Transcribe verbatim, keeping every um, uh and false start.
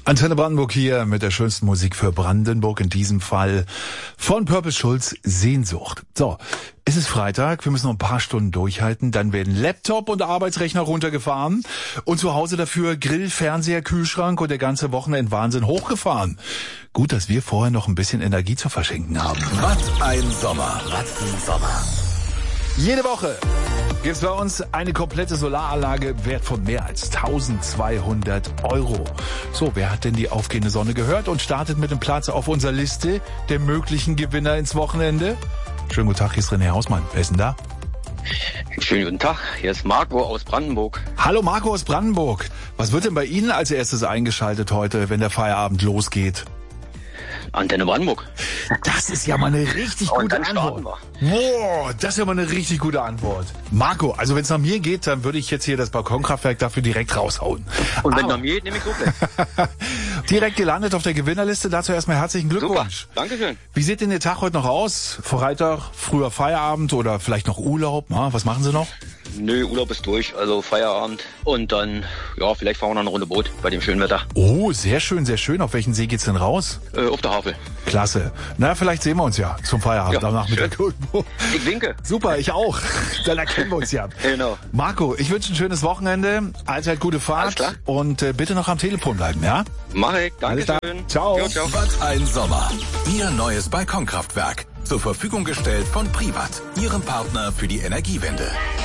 Antenne Brandenburg hier mit der schönsten Musik für Brandenburg, in diesem Fall von Purple Schulz, Sehnsucht. So, es ist Freitag, wir müssen noch ein paar Stunden durchhalten, dann werden Laptop und Arbeitsrechner runtergefahren und zu Hause dafür Grill, Fernseher, Kühlschrank und der ganze Wochenendwahnsinn hochgefahren. Gut, dass wir vorher noch ein bisschen Energie zu verschenken haben. Was ein Sommer, was ein Sommer. Jede Woche gibt's bei uns eine komplette Solaranlage wert von mehr als eintausendzweihundert Euro. So, wer hat denn die aufgehende Sonne gehört und startet mit dem Platz auf unserer Liste der möglichen Gewinner ins Wochenende? Schönen guten Tag, hier ist René Hausmann. Wer ist denn da? Schönen guten Tag, hier ist Marco aus Brandenburg. Hallo Marco aus Brandenburg. Was wird denn bei Ihnen als erstes eingeschaltet heute, wenn der Feierabend losgeht? Antenne Brandenburg. Das ist ja mal eine richtig gute Antwort. Boah, das ist ja mal eine richtig gute Antwort. Marco, also wenn es nach mir geht, dann würde ich jetzt hier das Balkonkraftwerk dafür direkt raushauen. Und wenn nach mir geht, nehme ich so gleich. Direkt gelandet auf der Gewinnerliste. Dazu erstmal herzlichen Glückwunsch. Super, Dankeschön. Wie sieht denn Ihr Tag heute noch aus? Freitag, früher Feierabend oder vielleicht noch Urlaub? Na, was machen Sie noch? Nö, Urlaub ist durch, also Feierabend. Und dann, ja, vielleicht fahren wir noch eine Runde Boot bei dem schönen Wetter. Oh, sehr schön, sehr schön. Auf welchen See geht's denn raus? Äh, auf der Havel. Klasse. Na, vielleicht sehen wir uns ja zum Feierabend Ja, am Nachmittag. Ich winke. Super, ich auch. Dann erkennen wir uns ja. Genau. Marco, ich wünsche ein schönes Wochenende. Allzeit gute Fahrt. Alles klar. Und äh, bitte noch am Telefon bleiben, ja? Mach ich. Dankeschön. Ciao. Jo, ciao. Was ein Sommer. Ihr neues Balkonkraftwerk. Zur Verfügung gestellt von Privat, Ihrem Partner für die Energiewende.